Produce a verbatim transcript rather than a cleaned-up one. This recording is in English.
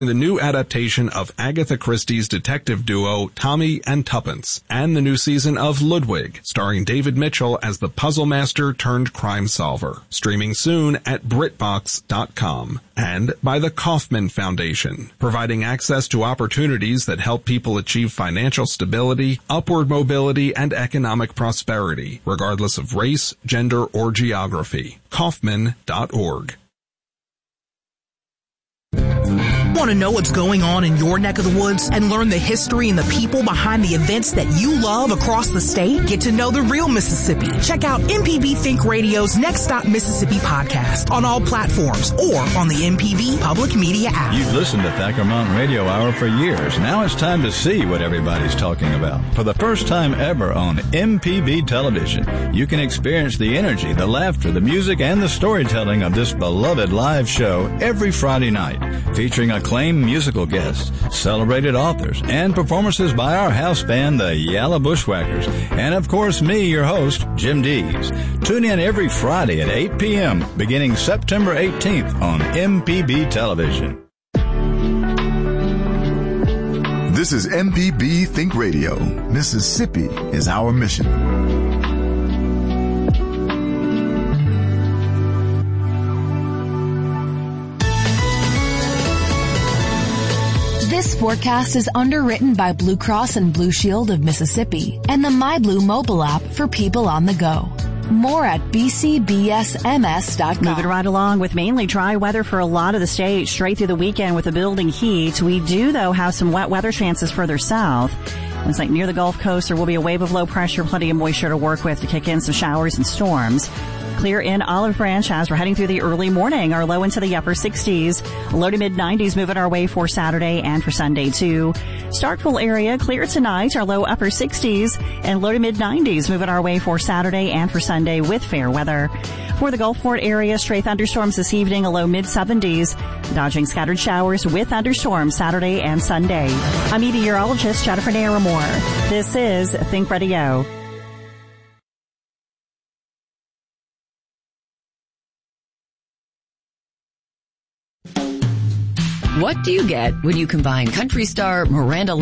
the new adaptation of Agatha Christie's detective duo Tommy and Tuppence, and the new season of Ludwig, starring David Mitchell as the puzzle master turned crime solver. Streaming soon at BritBox dot com. And by the Kaufman Foundation, providing access to opportunities that help people achieve financial stability, upward mobility, and economic prosperity, regardless of race, gender, or geography. Kaufman dot org. Want to know what's going on in your neck of the woods and learn the history and the people behind the events that you love across the state? Get to know the real Mississippi. Check out M P B Think Radio's Next Stop Mississippi podcast on all platforms or on the M P B Public Media app. You've listened to Thacker Mountain Radio Hour for years. Now it's time to see what everybody's talking about. For the first time ever on M P B television, you can experience the energy, the laughter, the music, and the storytelling of this beloved live show every Friday night, featuring acclaimed musical guests, celebrated authors, and performances by our house band, the Yalla Bushwhackers, and of course me, your host, Jim Dees. Tune in every Friday at eight p.m. beginning September eighteenth on M P B television. This is M P B Think Radio. Mississippi is our mission. This forecast is underwritten by Blue Cross and Blue Shield of Mississippi and the MyBlue mobile app for people on the go. More at b c b s m s dot com. Moving right along with mainly dry weather for a lot of the state straight through the weekend with the building heat. We do, though, have some wet weather chances further south. It's like near the Gulf Coast, there will be a wave of low pressure, plenty of moisture to work with to kick in some showers and storms. Clear in Olive Branch as we're heading through the early morning. Our low into the upper sixties. Low to mid nineties moving our way for Saturday and for Sunday too. Starkville area clear tonight. Our low upper sixties and low to mid nineties moving our way for Saturday and for Sunday with fair weather. For the Gulfport area, stray thunderstorms this evening, a low mid seventies. Dodging scattered showers with thunderstorms Saturday and Sunday. I'm meteorologist Jennifer Naramore. This is Think Radio. What do you get when you combine Country Star, Miranda